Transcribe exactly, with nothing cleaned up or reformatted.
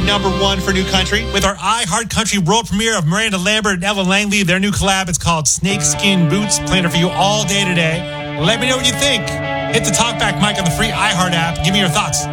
number one for new country. With our iHeart Country world premiere of Miranda Lambert and Evelyn Langley, their new collab, it's called Snakeskin Boots. Playing it for you all day today. Let me know what you think. Hit the talkback mic on the free iHeart app. Give me your thoughts.